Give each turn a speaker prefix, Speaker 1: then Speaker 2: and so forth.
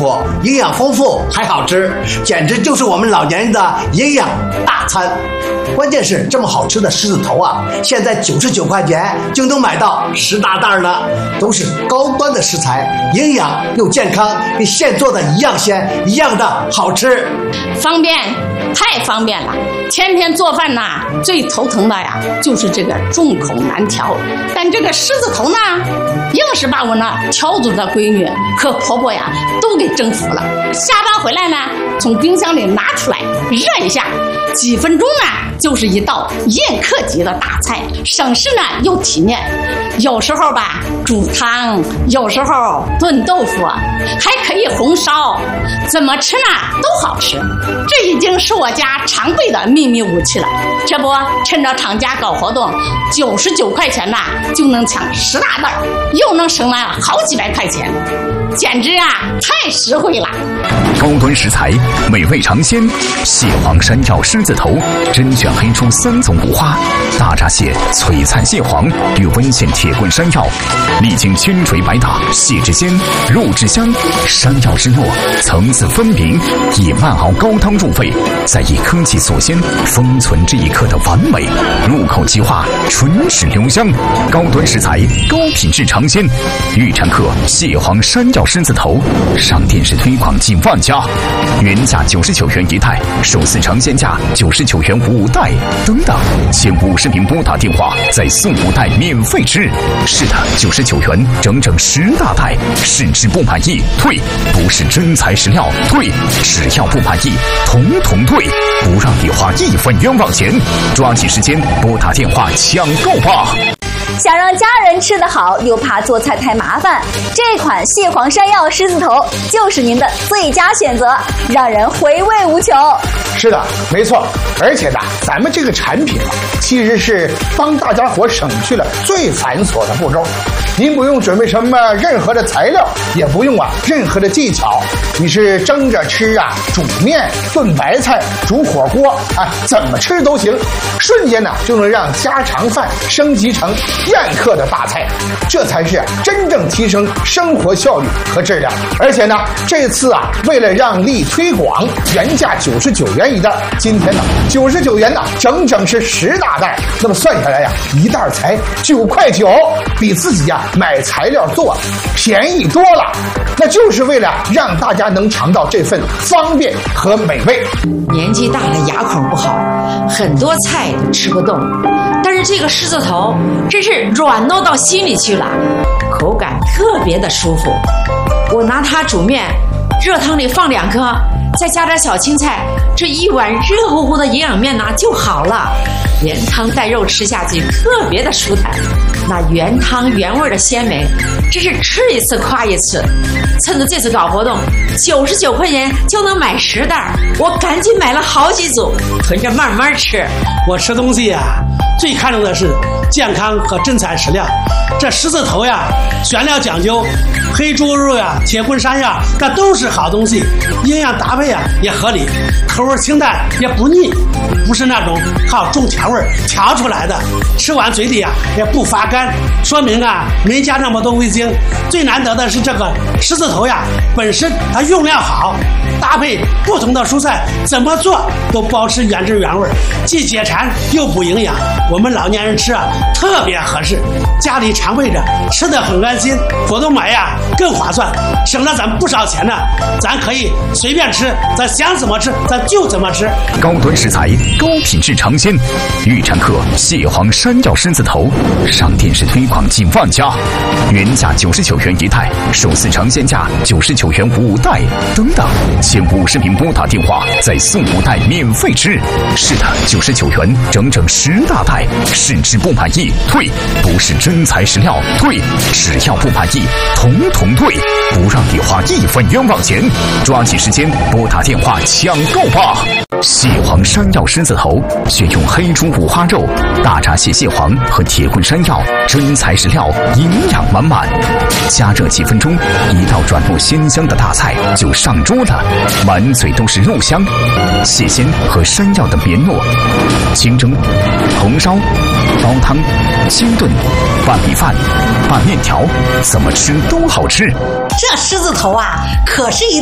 Speaker 1: 苦，营养丰富还好吃，简直就是我们老年人的营养大餐。关键是这么好吃的狮子头啊，现在99块钱就能买到10大袋呢，都是高端的食材，营养又健康，跟现做的一样鲜，一样的好吃。
Speaker 2: 方便，太方便了。天天做饭呐，最头疼的呀就是这个众口难调。但这个狮子头呢，硬是把我那条族的闺女和婆婆呀都给征服了。下班回来呢，从冰箱里拿出来热一下，几分钟呢就是一道宴客级的大菜，省事呢又体面。有时候吧煮汤，有时候炖豆腐，还可以红烧，怎么吃呢都好吃。这已经是我家常备的秘密武器了。这不趁着厂家搞活动，99块钱呐就能抢10大袋，又能省了好几百块钱，简直啊太实惠了。
Speaker 3: 高端食材，美味尝鲜，蟹黄山药狮子头，甄选黑猪3种五花，大闸蟹、璀璨蟹黄与温县铁棍山药，历经君锤白打，蟹之鲜，肉之香，山药之糯，层次分明，以慢熬高汤入味，再以科技锁鲜，封存这一刻的完美，入口即化，唇齿留香。高端食材，高品质尝鲜，预产客蟹黄山药狮子头，上电视推广近万家，原价99元一袋，首次尝鲜价99元5袋，等等，前50名拨打电话再送5袋免费吃。是的，99元整整10大袋，试吃不满意退，不是真材实料退，只要不满意统统退，不让你花1分冤枉钱。抓紧时间拨打电话抢购吧。
Speaker 4: 想让家人吃得好，又怕做菜太麻烦，这款蟹黄山药狮子头就是您的最佳选择，让人回味无穷。
Speaker 5: 是的，没错，而且呢，咱们这个产品其实是帮大家伙省去了最繁琐的步骤。您不用准备什么任何的材料，也不用任何的技巧，你是蒸着吃煮面、炖白菜、煮火锅怎么吃都行，瞬间呢就能让家常饭升级成宴客的大菜，这才是真正提升生活效率和质量。而且呢，这次为了让利推广，原价99元一袋，今天呢99元呢整整是10大袋，那么算下来一袋才9块9，比自己买材料做便宜多了。那就是为了让大家能尝到这份方便和美味。
Speaker 6: 年纪大了牙口不好，很多菜都吃不动，但是这个狮子头真是软糯到心里去了，口感特别的舒服。我拿它煮面，热汤里放2颗，再加点小青菜，这一碗热乎乎的营养面就好了。连汤带肉吃下去特别的舒坦，那原汤原味的鲜美，真是吃一次夸一次。趁着这次搞活动，99块钱就能买10袋，我赶紧买了好几组，囤着慢慢吃。
Speaker 7: 我吃东西最看重的是健康和真材实料。这狮子头选料讲究，黑猪肉铁棍山药，这都是好东西，营养搭配也合理，口味清淡也不腻，不是那种靠重调味调出来的，吃完嘴里也不发干，说明没加那么多味精。最难得的是这个狮子头本身它用料好，搭配不同的蔬菜，怎么做都保持原汁原味，既解馋又补营养，我们老年人吃特别合适，家里常备着，吃得很安心，活动买更划算，省了咱不少钱呢。咱可以随便吃，咱想怎么吃咱就怎么吃。
Speaker 3: 高端食材，高品质尝鲜，预产客蟹黄山药狮子头，上电视推广近万家，原价99元一袋，首次尝鲜价99元5袋，等等，前50名拨打电话再送5袋免费吃。是的，99元整整10大袋，试吃不满意退，不是真材实料退，只要不满意统统退，不让你花1分冤枉钱。抓紧时间拨打电话抢购吧。蟹黄山药狮子头选用黑猪五花肉、大闸蟹蟹黄和铁棍山药，真材实料，营养满满。加热几分钟，一道软糯鲜香的大菜就上桌了，满嘴都是肉香，蟹鲜和山药的绵糯。清蒸、红烧、煲汤、清炖、拌米饭、拌面条，怎么吃都好吃。
Speaker 8: 这狮子头可是一